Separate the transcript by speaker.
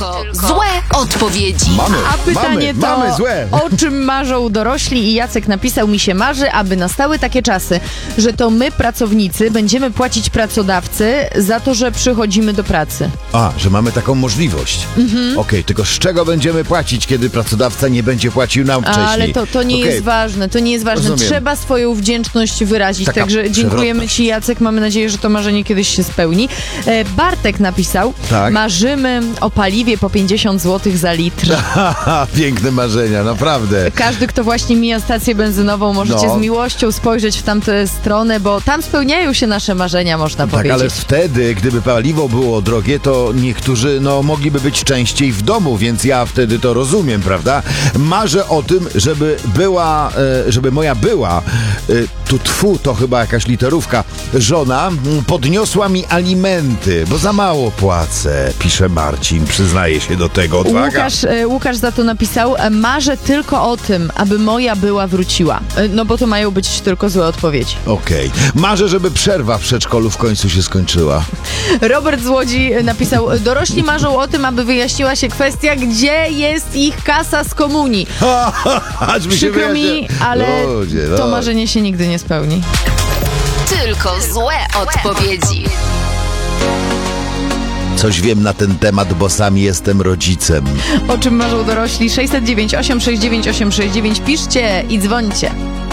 Speaker 1: Złe odpowiedzi.
Speaker 2: A pytanie
Speaker 3: mamy
Speaker 2: to,
Speaker 3: złe.
Speaker 2: o czym marzą dorośli? I Jacek napisał: mi się marzy, aby nastały takie czasy, że to my, pracownicy, będziemy płacić pracodawcy za to, że przychodzimy do pracy.
Speaker 3: A, że mamy taką możliwość. Okej, tylko z czego będziemy płacić, kiedy pracodawca nie będzie płacił nam wcześniej?
Speaker 2: Ale to nie jest ważne, to nie jest ważne.
Speaker 3: Rozumiem.
Speaker 2: Trzeba swoją wdzięczność wyrazić,
Speaker 3: Taka
Speaker 2: także dziękujemy
Speaker 3: przewrotność.
Speaker 2: Ci, Jacek, mamy nadzieję, że to marzenie kiedyś się spełni. Bartek napisał:
Speaker 3: Tak.
Speaker 2: marzymy o paliwie po 50 zł za litr.
Speaker 3: Haha, piękne marzenia, naprawdę.
Speaker 2: Każdy, kto właśnie mija stację benzynową, możecie
Speaker 3: No.
Speaker 2: z miłością spojrzeć w tamtę stronę, bo tam spełniają się nasze marzenia, można
Speaker 3: Tak,
Speaker 2: powiedzieć.
Speaker 3: ale wtedy, gdyby paliwo było drogie, to niektórzy, mogliby być częściej w domu, więc ja wtedy to rozumiem, prawda? Marzę o tym, żeby moja była, to chyba jakaś literówka, żona podniosła mi alimenty, bo za mało płacę, pisze Marcin, przyznaje się do tego, odwaga.
Speaker 2: Łukasz za to napisał: marzę tylko o tym, aby moja była wróciła. No bo to mają być tylko złe odpowiedzi.
Speaker 3: Okej. Marzę, żeby przerwa w przedszkolu w końcu się skończyła.
Speaker 2: Robert z Łodzi napisał: dorośli marzą o tym, aby wyjaśniła się kwestia, gdzie jest ich kasa z komunii.
Speaker 3: Aż mi się
Speaker 2: Przykro mi,
Speaker 3: wyjaśnia.
Speaker 2: ale
Speaker 3: Ludzie,
Speaker 2: to marzenie się nigdy nie spełni.
Speaker 1: Tylko złe odpowiedzi.
Speaker 3: Coś wiem na ten temat, bo sam jestem rodzicem.
Speaker 2: O czym marzą dorośli? 609 869 869. Piszcie i dzwońcie.